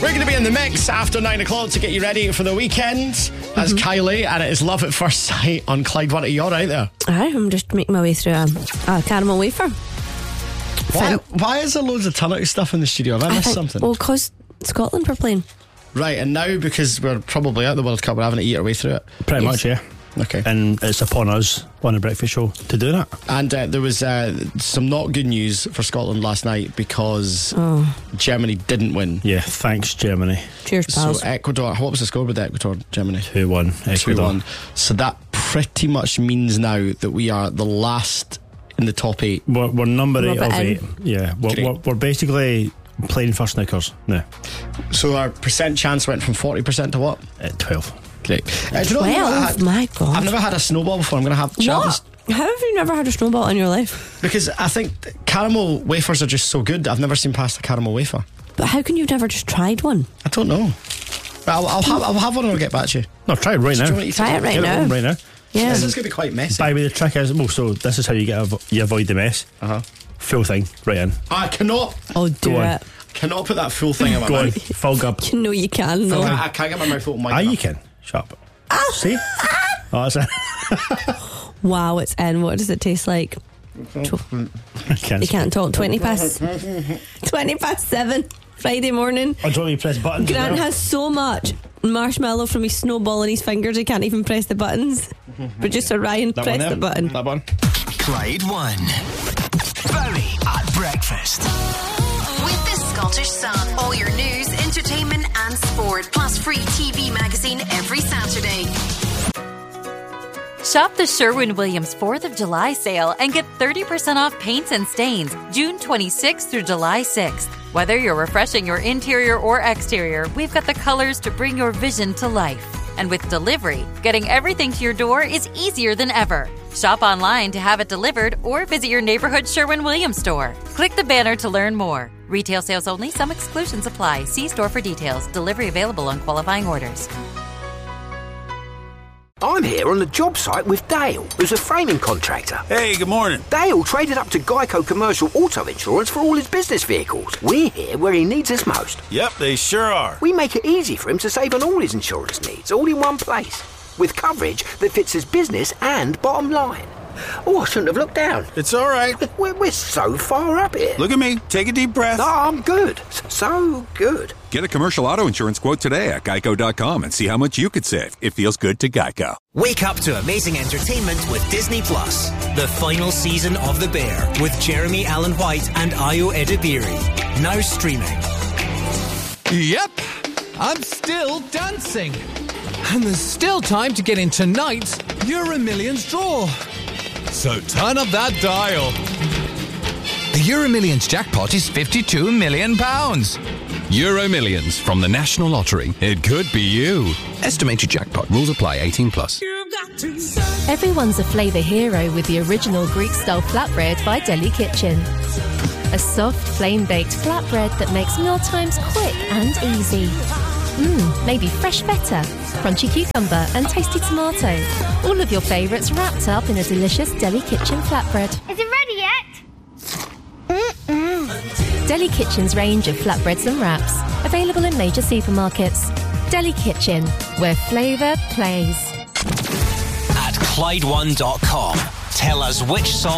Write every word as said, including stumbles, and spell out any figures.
We're going to be in the mix after nine o'clock to get you ready for the weekend. That's mm-hmm. Kylie, and it is Love at First Sight on Clyde one. Are you all right there? Aye, I'm just making my way through a, a caramel wafer. Why, why is there loads of turnitin stuff in the studio? Have I missed I think, something? Well, because Scotland were playing. Right, and now because we're probably at the World Cup, we're having to eat our way through it. Pretty Yes. much, yeah. Okay. And it's upon us on the breakfast show to do that. And uh, there was uh, some not good news for Scotland last night because Oh. Germany didn't win. Yeah, thanks, Germany. Cheers, pals. So Ecuador, what was the score with Ecuador, Germany? two one, Ecuador. two one. So that pretty much means now that we are the last in the top eight. We're, we're number eight Rub of it eight. in. Yeah, we're, we're, we're basically playing for Snickers now. So our percent chance went from forty percent to what? At twelve. Great. Uh, do you know what I've never Twelve? had? My God. I've never had a snowball before. I'm going to have What? How have you never had a snowball in your life? because I think th- caramel wafers are just so good. I've never seen past a caramel wafer. But how can you never just tried one? I don't know. But I'll, I'll have I'll have one and I'll get back to you. No, try it right Do you now. want to eat Try it right Get now. on right now. Yeah. This is going to be quite messy. By the way, the trick is, well, so this is how you get avo- you avoid the mess. Uh huh. Full thing, right in. I cannot Oh, do Go on. it. cannot put that full thing in my Go on, mouth. full gub. You know you can, though. I, I can't get my mouth open wide Ah, you enough. can. Shut up. See? Oh, that's it. Wow, it's in. What does it taste like? I can't. You can't talk. twenty past twenty past seven Friday morning. I don't want you to press buttons. as Grant well. has so much marshmallow from his snowball in his fingers he can't even press the buttons. Producer Ryan, That press one the there? button. That one. Clyde one. Barry at breakfast. With the Scottish Sun. All your news, entertainment and sport. Plus free T V magazine every Saturday. Shop the Sherwin-Williams fourth of July sale and get thirty percent off paints and stains June twenty-sixth through July sixth. Whether you're refreshing your interior or exterior, we've got the colors to bring your vision to life. And with delivery, getting everything to your door is easier than ever. Shop online to have it delivered or visit your neighborhood Sherwin-Williams store. Click the banner to learn more. Retail sales only. Some exclusions apply. See store for details. Delivery available on qualifying orders. I'm here on the job site with Dale, who's a framing contractor. Hey, good morning. Dale traded up to Geico Commercial Auto Insurance for all his business vehicles. We're here where he needs us most. Yep, they sure are. We make it easy for him to save on all his insurance needs, all in one place, with coverage that fits his business and bottom line. Oh, I shouldn't have looked down. It's all right. We're, we're so far up here. Look at me. Take a deep breath. No, I'm good. So good. Get a commercial auto insurance quote today at geico dot com and see how much you could save. It feels good to Geico. Wake up to amazing entertainment with Disney Plus. The final season of The Bear with Jeremy Allen White and Ayo Edebiri. Now streaming. Yep, I'm still dancing. And there's still time to get in tonight's Euro Millions draw. So turn up that dial. The Euro Millions jackpot is fifty-two million pounds. Euro Millions from the National Lottery. It could be you. Estimated jackpot. Rules apply. eighteen plus. Everyone's a flavour hero with the original Greek-style flatbread by Deli Kitchen. A soft, flame-baked flatbread that makes mealtimes quick and easy. Mmm, maybe fresh feta, crunchy cucumber and tasty tomato. All of your favourites wrapped up in a delicious Deli Kitchen flatbread. Is it ready yet? Mm-mm. Deli Kitchen's range of flatbreads and wraps. Available in major supermarkets. Deli Kitchen, where flavour plays. At Clyde one dot com. Tell us which song